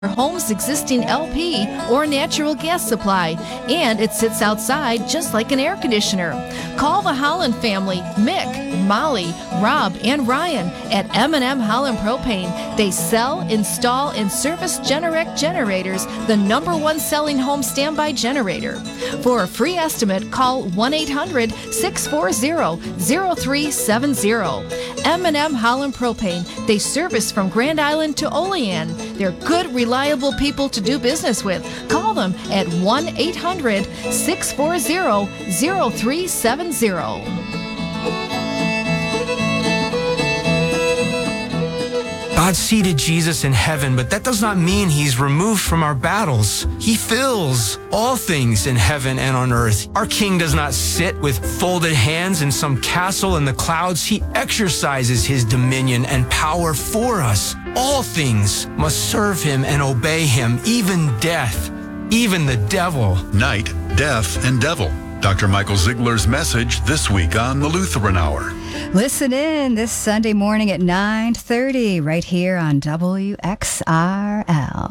home's existing LP or natural gas supply, and it sits outside just like an air conditioner. Call the Holland family, Mick, Molly, Rob, and Ryan at M&M Holland Propane. They sell, install, and service Generac generators, the #1 selling home standby generator. For a free estimate, call 1-800-640-0370. M&M Holland Propane. They service from Grand Island to Olean. They're good, reliable people to do business with. Call them at 1-800-640-0370. God seated Jesus in heaven, but that does not mean he's removed from our battles. He fills all things in heaven and on earth. Our King does not sit with folded hands in some castle in the clouds. He exercises his dominion and power for us. All things must serve him and obey him, even death, even the devil. Night, death, and devil. Dr. Michael Ziegler's message this week on the Lutheran Hour. Listen in this Sunday morning at 9:30 right here on WXRL.